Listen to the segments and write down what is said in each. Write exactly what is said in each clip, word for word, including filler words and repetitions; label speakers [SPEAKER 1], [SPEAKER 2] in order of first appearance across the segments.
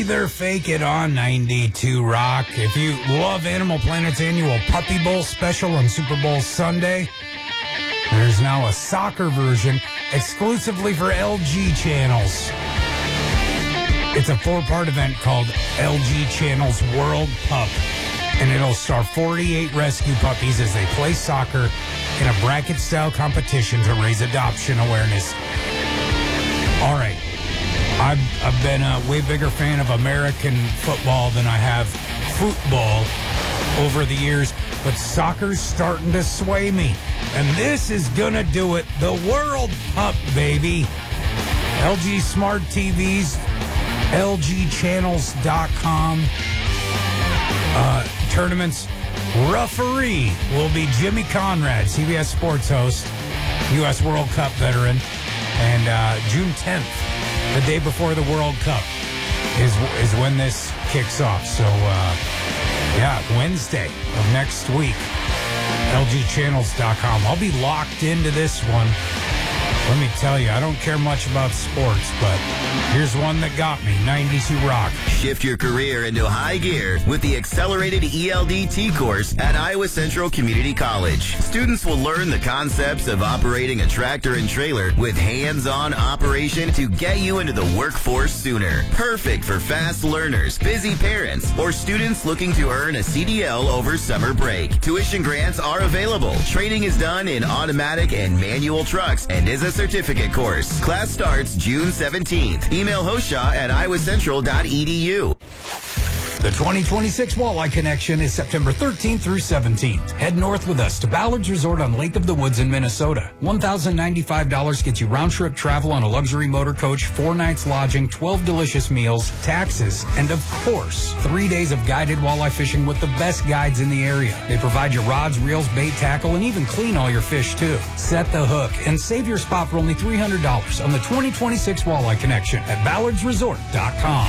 [SPEAKER 1] breather, fake it on ninety-two Rock. If you love Animal Planet's annual Puppy Bowl special on Super Bowl Sunday, there's now a soccer version exclusively for L G channels. It's a four-part event called L G Channel's World Pup, and it'll star forty-eight rescue puppies as they play soccer in a bracket-style competition to raise adoption awareness. All right. I've, I've been a way bigger fan of American football than I have football over the years, but soccer's starting to sway me. And this is going to do it. The World Cup, baby. L G Smart T Vs, L G channels dot com. Uh, tournaments referee will be Jimmy Conrad, C B S Sports host, U S World Cup veteran. And uh, June tenth, the day before the World Cup, is is when this kicks off. So, uh, yeah, Wednesday of next week, L G channels dot com. I'll be locked into this one. Let me tell you, I don't care much about sports, but here's one that got me, ninety-two Rock.
[SPEAKER 2] Shift your career into high gear with the Accelerated E L D T course at Iowa Central Community College. Students will learn the concepts of operating a tractor and trailer with hands-on operation to get you into the workforce sooner. Perfect for fast learners, busy parents, or students looking to earn a C D L over summer break. Tuition grants are available. Training is done in automatic and manual trucks and is a certificate course. Class starts June seventeenth. Email Hoshaw at iowa central dot e d u.
[SPEAKER 1] The twenty twenty-six Walleye Connection is September thirteenth through seventeenth. Head north with us to Ballard's Resort on Lake of the Woods in Minnesota. one thousand ninety-five dollars gets you round-trip travel on a luxury motor coach, four nights lodging, twelve delicious meals, taxes, and of course, three days of guided walleye fishing with the best guides in the area. They provide you rods, reels, bait, tackle, and even clean all your fish, too. Set the hook and save your spot for only three hundred dollars on the twenty twenty-six Walleye Connection at ballards resort dot com.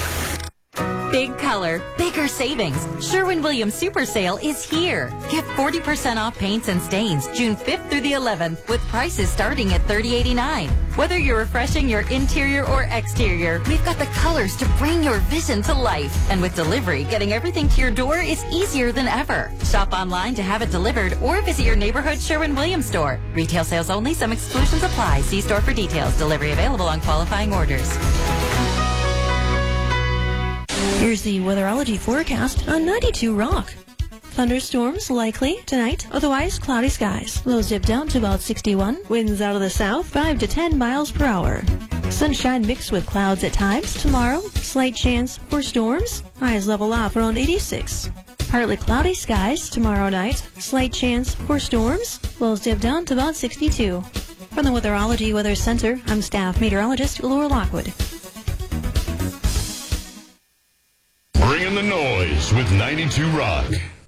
[SPEAKER 3] Big color, bigger savings. Sherwin-Williams Super Sale is here. Get forty percent off paints and stains June fifth through the eleventh with prices starting at thirty eighty-nine. Whether you're refreshing your interior or exterior, we've got the colors to bring your vision to life. And with delivery, getting everything to your door is easier than ever. Shop online to have it delivered or visit your neighborhood Sherwin-Williams store. Retail sales only. Some exclusions apply. See store for details. Delivery available on qualifying orders.
[SPEAKER 4] Here's the weatherology forecast on ninety-two Rock. Thunderstorms likely tonight, otherwise cloudy skies. Lows dip down to about sixty-one. Winds out of the south, five to ten miles per hour. Sunshine mixed with clouds at times. Tomorrow, slight chance for storms. Highs level off around eighty-six. Partly cloudy skies tomorrow night. Slight chance for storms. Lows dip down to about sixty-two. From the Weatherology Weather Center, I'm staff meteorologist Laura Lockwood.
[SPEAKER 5] Bringing the noise with ninety-two Rock.